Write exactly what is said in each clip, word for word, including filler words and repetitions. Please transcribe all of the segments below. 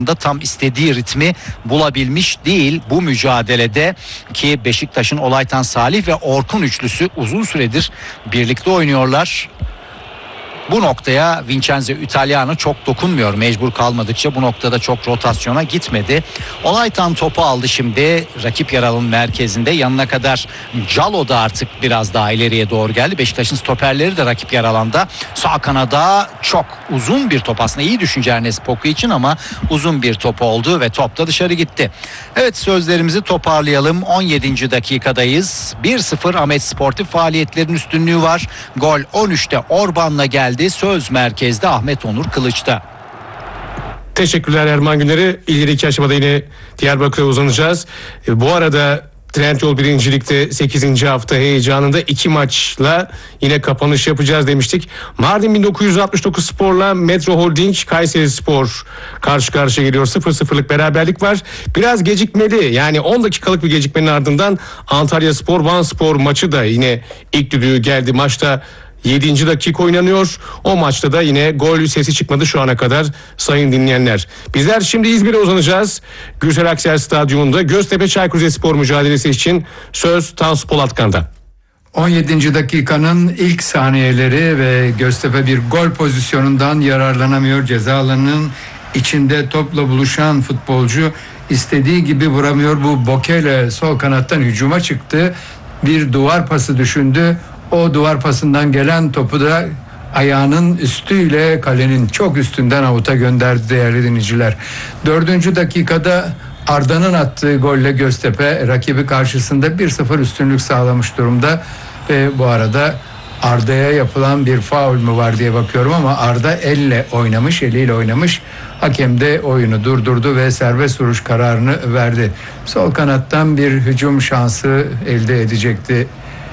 da tam istediği ritmi bulabilmiş değil bu mücadelede ki Beşiktaş'ın Olaytan Salih ve Orkun üçlüsü uzun süredir birlikte oynuyorlar. Bu noktaya Vincenzo Italiano çok dokunmuyor mecbur kalmadıkça, bu noktada çok rotasyona gitmedi. Olaytan topu aldı şimdi rakip yer alanın merkezinde, yanına kadar Calo da artık biraz daha ileriye doğru geldi. Beşiktaş'ın stoperleri de rakip yer alanda. Sağ kanada çok uzun bir top, aslında iyi düşünce Ernest Poku için ama uzun bir top oldu ve top da dışarı gitti. Evet, sözlerimizi toparlayalım. on yedinci dakikadayız. bir sıfır Ahmet Sportif faaliyetlerin üstünlüğü var. Gol on üçte Orban'la geldi. Söz merkezde Ahmet Onur Kılıç'ta. Teşekkürler Erman Güner'e. İleriki aşamada yine Diyarbakır'a uzanacağız. E, bu arada Trendyol birincilikte sekizinci hafta heyecanında iki maçla yine kapanış yapacağız demiştik. Mardin bin dokuz yüz altmış dokuz Spor'la Metro Holding Kayseri Spor karşı karşıya geliyor. sıfır sıfırlık beraberlik var. Biraz gecikmeli, yani on dakikalık bir gecikmenin ardından Antalya Spor Van Spor maçı da yine ilk düdüğü geldi. Maçta yedinci dakika oynanıyor. O maçta da yine gol sesi çıkmadı şu ana kadar sayın dinleyenler. Bizler şimdi İzmir'e uzanacağız. Gürsel Aksel Stadyumunda Göztepe Çaykur Rizespor mücadelesi için söz Tansu Polatkan'da. on yedinci dakikanın ilk saniyeleri ve Göztepe bir gol pozisyonundan yararlanamıyor. Ceza alanının içinde topla buluşan futbolcu istediği gibi vuramıyor. Bu Bokele sol kanattan hücuma çıktı. Bir duvar pası düşündü. O duvar pasından gelen topu da ayağının üstüyle kalenin çok üstünden avuta gönderdi değerli dinleyiciler. Dördüncü dakikada Arda'nın attığı golle Göztepe rakibi karşısında bir sıfır üstünlük sağlamış durumda. Ve bu arada Arda'ya yapılan bir faul mü var diye bakıyorum ama Arda elle oynamış, eliyle oynamış. Hakem de oyunu durdurdu ve serbest vuruş kararını verdi. Sol kanattan bir hücum şansı elde edecekti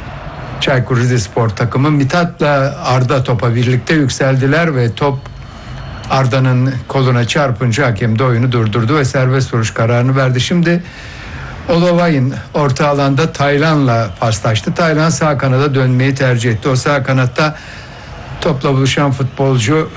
Çaykur Rizespor takımı. Mithat'la Arda topa birlikte yükseldiler ve top Arda'nın koluna çarpınca hakem de oyunu durdurdu ve serbest vuruş kararını verdi. Şimdi Olovay'ın orta alanda Taylan'la paslaştı. Taylan sağ kanada dönmeyi tercih etti. O sağ kanatta topla buluşan futbolcu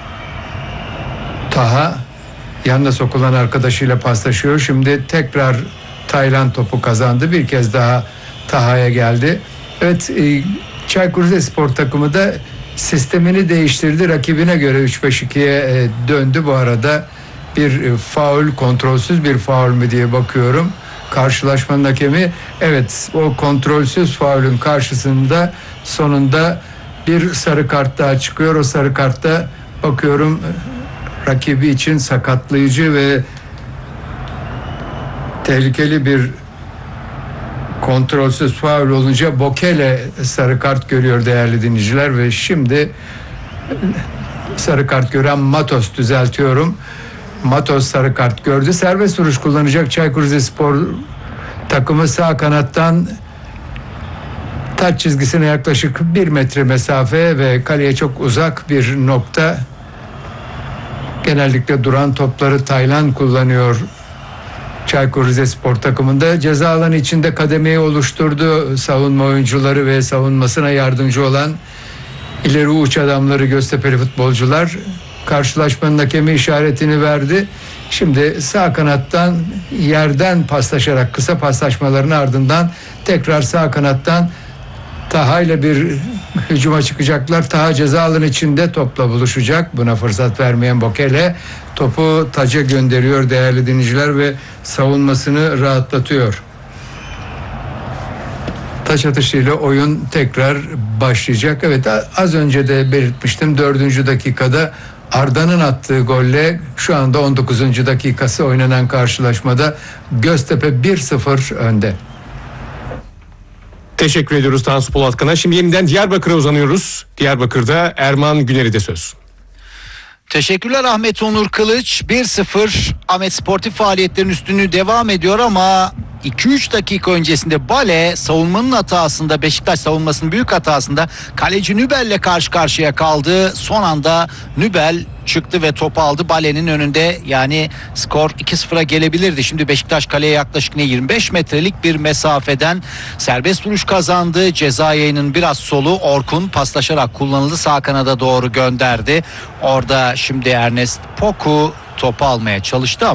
Taha yanına sokulan arkadaşıyla paslaşıyor. Şimdi tekrar Taylan topu kazandı. Bir kez daha Taha'ya geldi. Evet, Çaykur Rizespor takımı da sistemini değiştirdi. Rakibine göre üç beş ikiye döndü. Bu arada bir faul, kontrolsüz bir faul mü diye bakıyorum. Karşılaşmanın hakemi, evet, o kontrolsüz faulün karşısında sonunda bir sarı kart daha çıkıyor. O sarı kartta bakıyorum rakibi için sakatlayıcı ve tehlikeli bir kontrolsüz faul olunca Bokele sarı kart görüyor değerli dinleyiciler ve şimdi sarı kart gören Matos, düzeltiyorum. Matos sarı kart gördü. Serbest vuruş kullanacak Çaykur Rizespor takımı sağ kanattan taç çizgisine yaklaşık bir metre mesafe ve kaleye çok uzak bir nokta. Genellikle duran topları Taylan kullanıyor. Çaykur Rizespor takımında ceza alanı içinde kademeyi oluşturdu. Savunma oyuncuları ve savunmasına yardımcı olan ileri uç adamları Göztepe'li futbolcular. Karşılaşmanın hakemi işaretini verdi. Şimdi sağ kanattan yerden paslaşarak kısa paslaşmaların ardından tekrar sağ kanattan Taha ile bir hücuma çıkacaklar. Taha ceza alanı içinde topla buluşacak. Buna fırsat vermeyen Bokele topu taca gönderiyor değerli dinleyiciler ve savunmasını rahatlatıyor. Taç atışıyla oyun tekrar başlayacak. Evet, az önce de belirtmiştim, dördüncü dakikada Arda'nın attığı golle şu anda on dokuzuncu dakikası oynanan karşılaşmada Göztepe bir sıfır önde. Teşekkür ediyoruz Tansu Polatkan'a. Şimdi yeniden Diyarbakır'a uzanıyoruz. Diyarbakır'da Erman Güner'e söz. Teşekkürler Ahmet Onur Kılıç. bir sıfır Ahmet Sportif faaliyetlerin üstünlüğü devam ediyor ama iki üç dakika öncesinde Bale savunmanın hatasında, Beşiktaş savunmasının büyük hatasında kaleci Nübel'le karşı karşıya kaldı. Son anda Nübel çıktı ve topu aldı Bale'nin önünde, yani skor iki sıfıra gelebilirdi. Şimdi Beşiktaş kaleye yaklaşık ne yirmi beş metrelik bir mesafeden serbest vuruş kazandı. Ceza yayının biraz solu Orkun paslaşarak kullanıldı, sağ kanada doğru gönderdi. Orada şimdi Ernest Poku topu almaya çalıştı